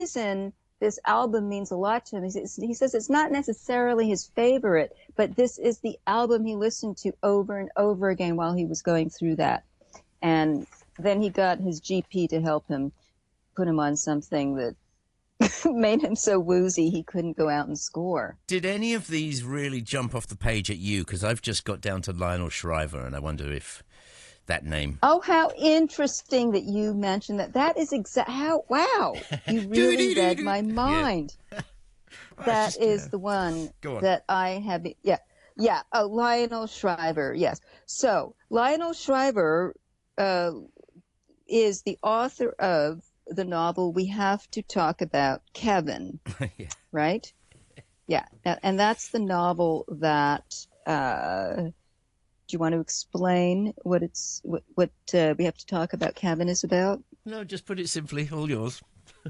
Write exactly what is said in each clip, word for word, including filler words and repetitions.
reason this album means a lot to him. He says, he says it's not necessarily his favorite, but this is the album he listened to over and over again while he was going through that. And then he got his G P to help him put him on something that made him so woozy he couldn't go out and score. Did any of these really jump off the page at you? Because I've just got down to Lionel Shriver, and I wonder if that name... Oh, how interesting that you mentioned that. That is exact. How wow! You really read my mind. Yeah. That just, is yeah. the one Go on. that I have. Yeah, yeah. Oh, Lionel Shriver. Yes. So Lionel Shriver uh, is the author of the novel We Have to Talk About Kevin. Yeah. Right? Yeah. And that's the novel that. Uh, Do you want to explain what it's what, what uh, We Have to Talk About Kevin is about? No, just put it simply. All yours.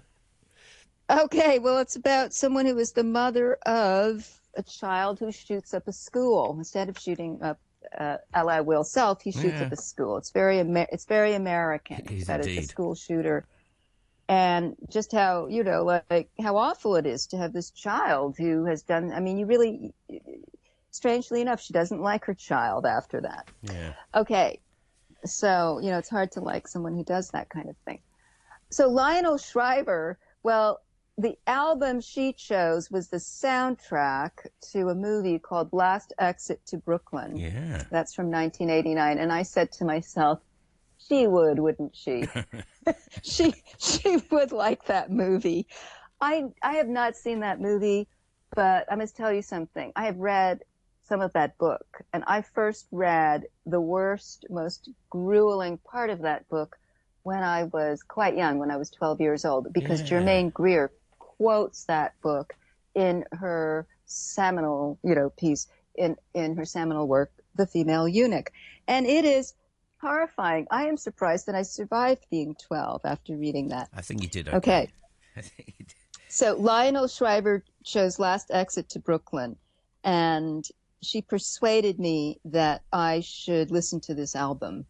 Okay, well, it's about someone who is the mother of a child who shoots up a school. Instead of shooting up uh, Ally Will Self, he shoots Yeah. up a school. It's very Amer- it's very American. It is about a, a indeed. school shooter, and just how you know, like how awful it is to have this child who has done. I mean, you really. Strangely enough, she doesn't like her child after that. Yeah. Okay, so, you know, it's hard to like someone who does that kind of thing. So Lionel Shriver, well, the album she chose was the soundtrack to a movie called Last Exit to Brooklyn. Yeah. That's from nineteen eighty-nine. And I said to myself, she would, wouldn't she? she she would like that movie. I I have not seen that movie, but I must tell you something. I have read some of that book, and I first read the worst, most grueling part of that book when I was quite young, when I was twelve years old, because Yeah. Germaine Greer quotes that book in her seminal, you know, piece, in, in her seminal work, The Female Eunuch. And it is horrifying. I am surprised that I survived being twelve after reading that. I think you did okay. Okay. I think you did. So Lionel Shriver chose Last Exit to Brooklyn, and she persuaded me that I should listen to this album.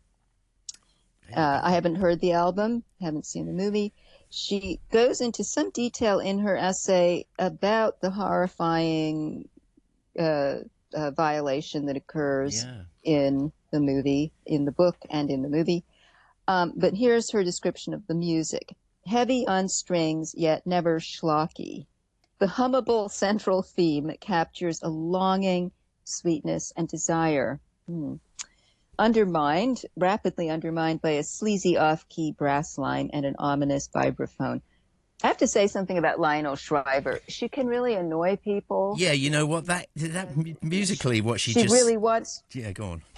Uh, I haven't heard the album, haven't seen the movie. She goes into some detail in her essay about the horrifying uh, uh, violation that occurs Yeah. in the movie, in the book and in the movie. Um, but here's her description of the music. Heavy on strings, yet never schlocky. The hummable central theme captures a longing, sweetness, and desire. Hmm. Undermined, rapidly undermined by a sleazy off-key brass line and an ominous vibraphone. I have to say something about Lionel Shriver. She can really annoy people. Yeah, you know what? That that mu- musically, what she, She just really wants... yeah, go on.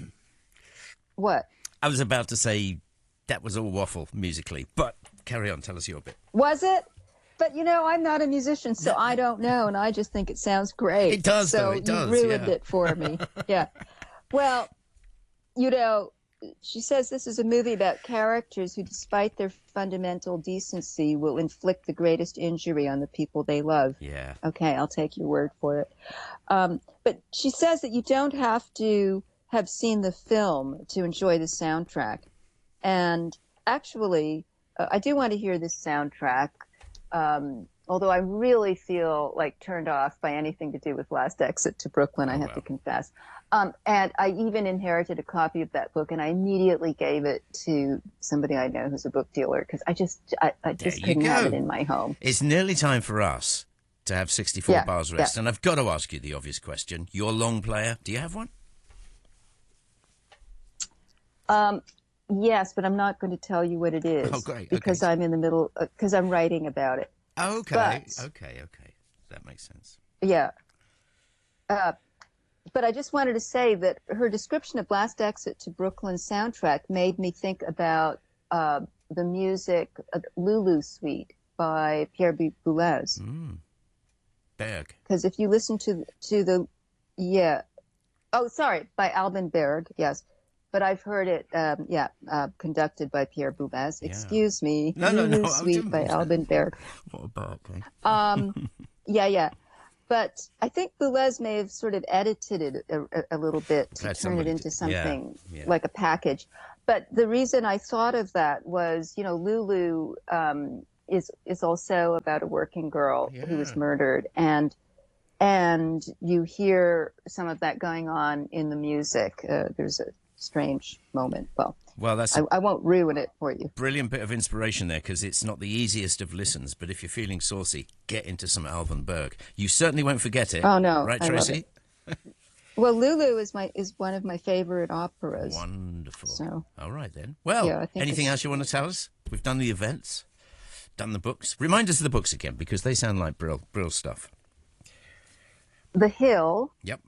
What? I was about to say that was all waffle musically, but carry on. Tell us your bit. Was it? But, you know, I'm not a musician, so I don't know, and I just think it sounds great. It does, so though. It does, you ruined yeah. it for me. Yeah. Well, you know, she says this is a movie about characters who, despite their fundamental decency, will inflict the greatest injury on the people they love. Yeah. Okay, I'll take your word for it. Um, but she says that you don't have to have seen the film to enjoy the soundtrack. And actually, uh, I do want to hear this soundtrack, um, although I really feel like turned off by anything to do with Last Exit to Brooklyn, I Oh, have wow. to confess. Um, and I even inherited a copy of that book, and I immediately gave it to somebody I know who's a book dealer, because I just, I, I just There you couldn't have go. it in my home. It's nearly time for us to have sixty-four Yeah, bars rest, yeah. and I've got to ask you the obvious question. Your long player, do you have one? Um, yes, but I'm not going to tell you what it is. Oh, great, okay. Because I'm in the middle, because I'm writing about it. Okay, But- okay, okay. That makes sense. Yeah. Uh, but I just wanted to say that her description of Last Exit to Brooklyn soundtrack made me think about uh, the music, uh, Lulu Suite by Pierre Boulez. Mm. Berg. Because if you listen to to the, yeah, oh, sorry, by Alban Berg, yes. But I've heard it, um, yeah, uh, conducted by Pierre Boulez. Yeah. Excuse me. No, no, Lulu no, I Suite didn't by mean to. Alban Berg. What a bark, eh? Um, yeah, yeah. But I think Boulez may have sort of edited it a, a, a little bit to Glad turn it somebody into did. something Yeah, yeah. like a package. But the reason I thought of that was, you know, Lulu um, is is also about a working girl Yeah. who was murdered, and and you hear some of that going on in the music. Uh, there's a strange moment. Well, Well, that's I, a I won't ruin it for you. brilliant bit of inspiration there, because it's not the easiest of listens, but if you're feeling saucy, get into some Alban Berg. You certainly won't forget it. Oh no, Right, I love Tracy? it. Well, Lulu is my is one of my favorite operas. Wonderful. So, all right then. Well, yeah, I think anything it's- else you want to tell us? We've done the events, done the books. Remind us of the books again, because they sound like brill, brill stuff. The Hill Yep.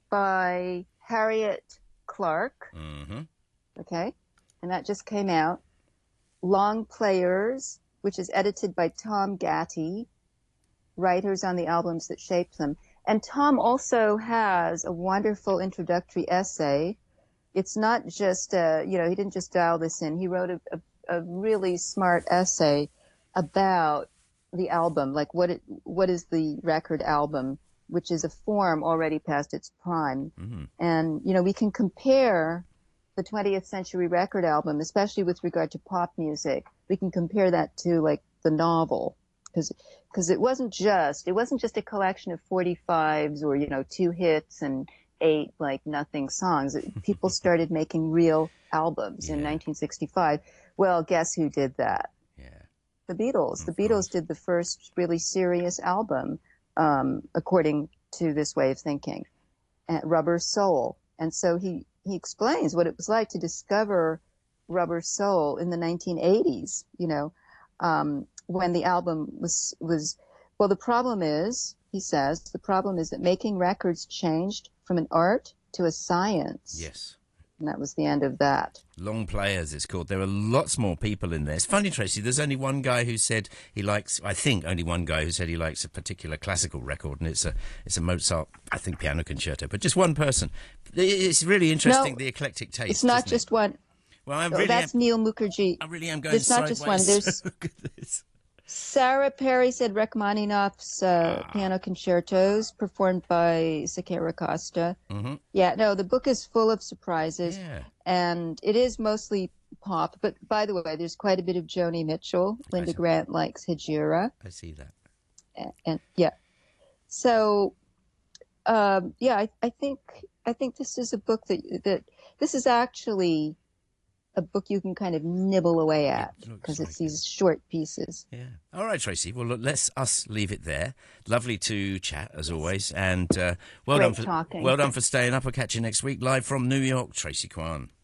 by Harriet Clark. Mm-hmm. Okay, and that just came out. Long Players, which is edited by Tom Gatty, writers on the albums that shaped them. And Tom also has a wonderful introductory essay. It's not just, uh, you know, he didn't just dial this in. He wrote a, a, a really smart essay about the album, like what it, what is the record album, which is a form already past its prime. Mm-hmm. And, you know, we can compare the twentieth century record album, especially with regard to pop music. We can compare that to like the novel, because because it wasn't just it wasn't just a collection of forty-fives or, you know, two hits and eight like nothing songs. It, people started making real albums Yeah. in nineteen sixty-five. Well, guess who did that? Yeah. The Beatles. Of The course. Beatles did the first really serious album, um, according to this way of thinking, uh, Rubber Soul. And so he, he explains what it was like to discover Rubber Soul in the nineteen eighties, you know, um, when the album was, was, well, the problem is, he says, the problem is that making records changed from an art to a science. Yes. And that was the end of that. Long Players, it's called. There are lots more people in there. It's funny, Tracy, there's only one guy who said he likes, I think only one guy who said he likes a particular classical record, and it's a it's a Mozart, I think, piano concerto, but just one person. It's really interesting, No, the eclectic taste. It's not isn't just it? one. Well, I Oh, really that's am, Neil Mukherjee. I really am going It's not just one. sideways. There's Look at this. Sarah Perry said Rachmaninoff's uh, Ah. piano concertos performed by Sakara Costa. Mm-hmm. Yeah, no, the book is full of surprises, Yeah. and it is mostly pop. But by the way, there's quite a bit of Joni Mitchell. Linda see. Grant likes Hejira, I see that. and, and yeah. So, um, yeah, I, I think I think this is a book that that this is actually a book you can kind of nibble away at, It looks because like it's these short pieces. Yeah. All right, Tracy. Well, look, let's us leave it there. Lovely to chat as always, and uh, well Great done for talking. well done for staying up. I'll catch you next week live from New York. Tracy Kwan.